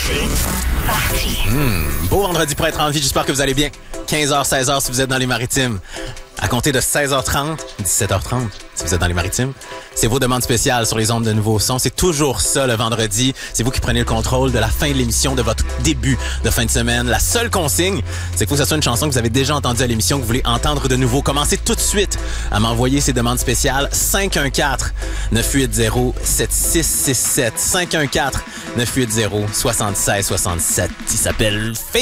C'est parti. Beau vendredi pour être en vie, j'espère que vous allez bien. 15h, 16h si vous êtes dans les maritimes. À compter de 16h30, 17h30 si vous êtes dans les maritimes, c'est vos demandes spéciales sur les ondes de Nouveaux Sons. C'est toujours ça le vendredi. C'est vous qui prenez le contrôle de la fin de l'émission, de votre début de fin de semaine. La seule consigne, c'est qu'il faut que ce soit une chanson que vous avez déjà entendue à l'émission, que vous voulez entendre de nouveau. Commencez tout de suite à m'envoyer ces demandes spéciales. 514-980-7667. 514-980-7667. Il s'appelle